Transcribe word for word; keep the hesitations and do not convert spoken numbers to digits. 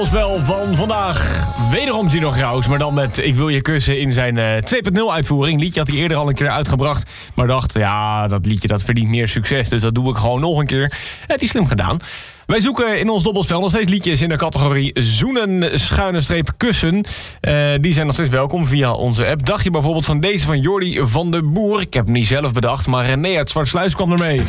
Spel van vandaag. Wederom Gino Graus, maar dan met Ik wil je kussen in zijn uh, twee punt nul uitvoering. Liedje had hij eerder al een keer uitgebracht, maar dacht, ja, dat liedje dat verdient meer succes, dus dat doe ik gewoon nog een keer. Het is slim gedaan. Wij zoeken in ons dobbelspel nog steeds liedjes in de categorie zoenen, schuine streep, kussen. Uh, die zijn nog steeds welkom via onze app. Dacht je bijvoorbeeld van deze van Jordi van de Boer? Ik heb hem niet zelf bedacht, maar René uit Zwartsluis kwam ermee.